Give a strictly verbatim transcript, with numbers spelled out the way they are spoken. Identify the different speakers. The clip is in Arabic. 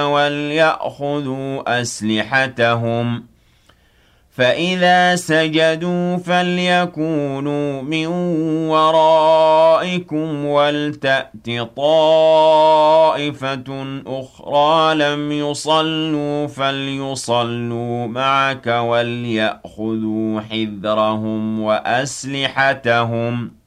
Speaker 1: وَلْيَأْخُذُوا أَسْلِحَتَهُمْ ۖ فَإِذَا سَجَدُوا فَلْيَكُونُوا مِن وَرَائِكُمْ وَلْتَأْتِ طَائِفَةٌ أُخْرَىٰ لَمْ يُصَلُّوا فَلْيُصَلُّوا مَعَكَ وَلْيَأْخُذُوا حِذْرَهُمْ وَأَسْلِحَتَهُمْ ۗ